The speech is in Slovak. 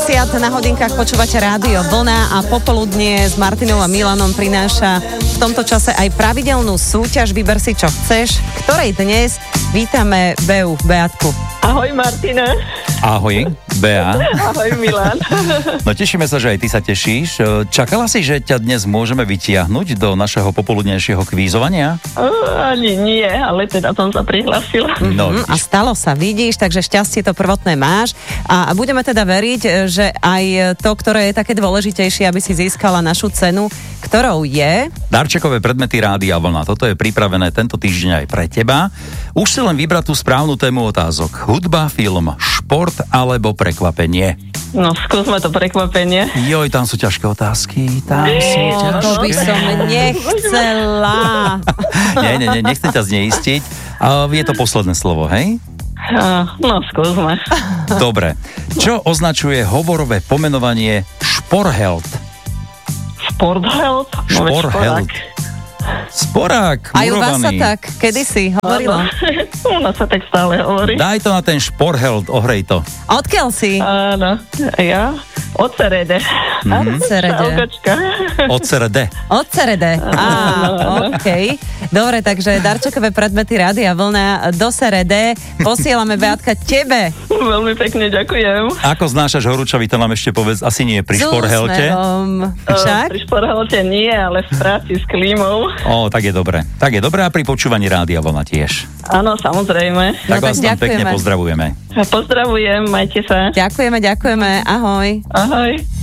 9:50 na hodinkách počúvate Rádio Vlna a popoludnie s Martinou a Milanom prináša v tomto čase aj pravidelnú súťaž Vyber si, čo chceš, ktorej dnes vítame Beatku. Ahoj Martina. Ahoj, Bea. Ahoj Milan. No tešíme sa, že aj ty sa tešíš. Čakala si, že ťa dnes môžeme vytiahnuť do našeho popoludnejšieho kvízovania? Ani nie, ale teda som sa prihlásila. No, a stalo sa, vidíš, takže šťastie to prvotné máš a budeme teda veriť, že aj to, ktoré je také dôležitejšie, aby si získala našu cenu, ktorou je... Darčekové predmety Rádia Vlna. Toto je pripravené tento týždeň aj pre teba. Už si len vybrať tú správnu tému otázok. Hudba, film, šport alebo prekvapenie. No, skúsme to prekvapenie. Joj, tam sú ťažké otázky. To by som nechcela. Nie, nechcem ťa zneistiť. Je to posledné slovo, hej? No, skúsme. Dobre. Čo označuje hovorové pomenovanie šporheld? Športheld? Šporheld. Sporák, aj u vás sa murovaný. tak kedysi hovorilo. U nás sa tak stále hovorí. Daj to na ten šporheld, ohrej to. Odkiaľ si? Áno, ja? Od Cerede. Od Cerede. Od Cerede. Od Cerede. OK. Dobre, takže darčekové predmety Rádia Vlna do Cerede. Posielame, Beatka, tebe. Veľmi pekne ďakujem. Ako znášaš horúčavy, to nám ešte povedz, asi nie pri šporhelte. Však? Pri šporhelte nie, ale v práci s klímou. Tak je dobre. Tak je dobré a pri počúvaní Rádia Vlna tiež. Áno, samozrejme. Tak vás tam pekne pozdravujeme. Pozdravujem, majte sa. Ďakujeme, ahoj. Ahoj.